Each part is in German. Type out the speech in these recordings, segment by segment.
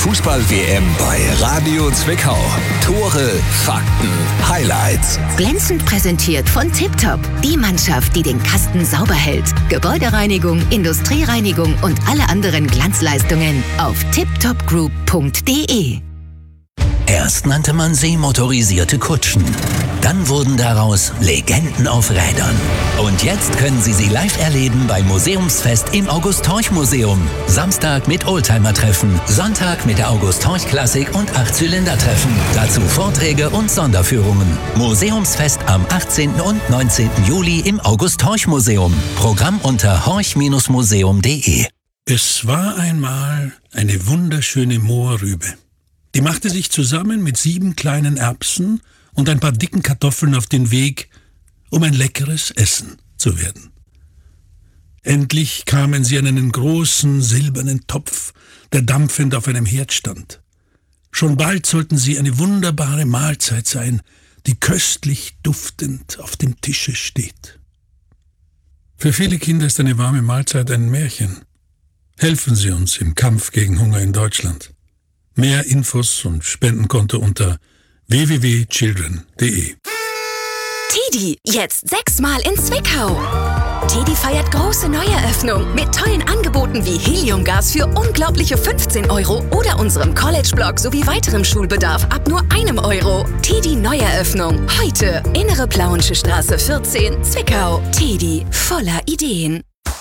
Fußball-WM bei Radio Zwickau. Tore, Fakten, Highlights. Glänzend präsentiert von Tiptop. Die Mannschaft, die den Kasten sauber hält. Gebäudereinigung, Industriereinigung und alle anderen Glanzleistungen auf tiptopgroup.de. Erst nannte man sie motorisierte Kutschen. Dann wurden daraus Legenden auf Rädern. Und jetzt können Sie sie live erleben beim Museumsfest im August-Horch-Museum. Samstag mit Oldtimer-Treffen, Sonntag mit der August-Horch-Klassik und 8-Zylinder-Treffen. Dazu Vorträge und Sonderführungen. Museumsfest am 18. und 19. Juli im August-Horch-Museum. Programm unter horch-museum.de. Es war einmal eine wunderschöne Mohrrübe. Die machte sich zusammen mit 7 kleinen Erbsen und ein paar dicken Kartoffeln auf den Weg, um ein leckeres Essen zu werden. Endlich kamen sie an einen großen silbernen Topf, der dampfend auf einem Herd stand. Schon bald sollten sie eine wunderbare Mahlzeit sein, die köstlich duftend auf dem Tische steht. Für viele Kinder ist eine warme Mahlzeit ein Märchen. Helfen Sie uns im Kampf gegen Hunger in Deutschland. Mehr Infos und Spendenkonto unter www.children.de. TEDi, jetzt 6-mal in Zwickau. TEDi feiert große Neueröffnung mit tollen Angeboten wie Heliumgas für unglaubliche 15 € oder unserem College-Blog sowie weiterem Schulbedarf ab nur 1 €. TEDi Neueröffnung. Heute, Innere Plauensche Straße 14, Zwickau. TEDi, voller Ideen.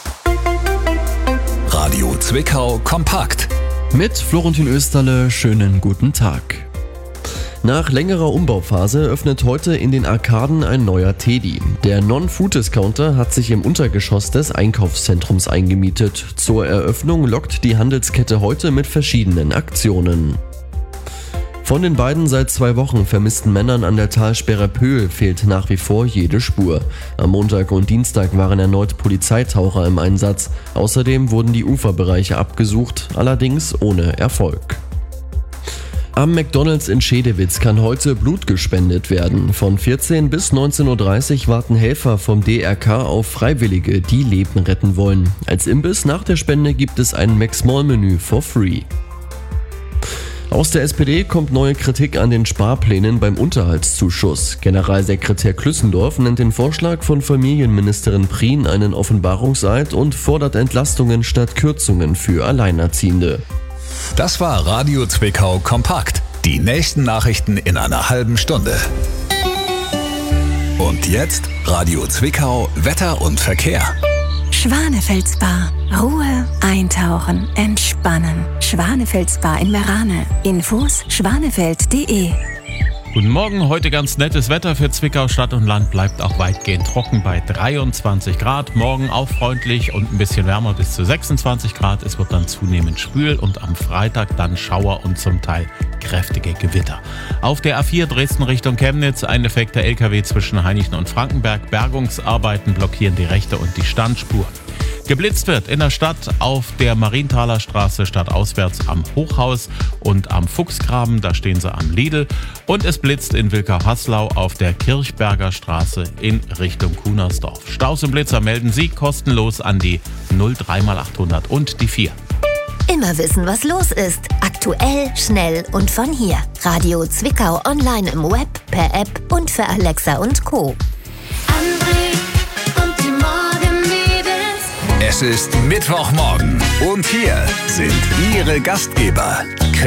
Radio Zwickau kompakt. Mit Florentin Österle, schönen guten Tag. Nach längerer Umbauphase öffnet heute in den Arkaden ein neuer TEDi. Der Non-Food-Discounter hat sich im Untergeschoss des Einkaufszentrums eingemietet. Zur Eröffnung lockt die Handelskette heute mit verschiedenen Aktionen. Von den beiden seit 2 Wochen vermissten Männern an der Talsperre Pöhl fehlt nach wie vor jede Spur. Am Montag und Dienstag waren erneut Polizeitaucher im Einsatz. Außerdem wurden die Uferbereiche abgesucht, allerdings ohne Erfolg. Am McDonald's in Schedewitz kann heute Blut gespendet werden. Von 14 bis 19.30 Uhr warten Helfer vom DRK auf Freiwillige, die Leben retten wollen. Als Imbiss nach der Spende gibt es ein Mac-Small-Menü for free. Aus der SPD kommt neue Kritik an den Sparplänen beim Unterhaltszuschuss. Generalsekretär Klüssendorf nennt den Vorschlag von Familienministerin Prien einen Offenbarungseid und fordert Entlastungen statt Kürzungen für Alleinerziehende. Das war Radio Zwickau kompakt. Die nächsten Nachrichten in einer halben Stunde. Und jetzt Radio Zwickau Wetter und Verkehr. Schwanefeld Spa. Ruhe, eintauchen, entspannen. Schwanefeld Spa in Merane. Infos schwanefeld.de. Guten Morgen, heute ganz nettes Wetter für Zwickau. Stadt und Land bleibt auch weitgehend trocken bei 23 Grad. Morgen auch freundlich und ein bisschen wärmer bis zu 26 Grad. Es wird dann zunehmend schwül und am Freitag dann Schauer und zum Teil kräftige Gewitter. Auf der A4 Dresden Richtung Chemnitz ein defekter LKW zwischen Hainichen und Frankenberg. Bergungsarbeiten blockieren die rechte und die Standspur. Geblitzt wird in der Stadt auf der Marienthaler Straße stadtauswärts am Hochhaus und am Fuchsgraben, da stehen sie am Lidl. Und es blitzt in Wilkau-Haslau auf der Kirchberger Straße in Richtung Kunersdorf. Staus und Blitzer melden Sie kostenlos an die 03x800 und die 4. Immer wissen, was los ist. Aktuell, schnell und von hier. Radio Zwickau online im Web, per App und für Alexa und Co. Es ist Mittwochmorgen und hier sind Ihre Gastgeber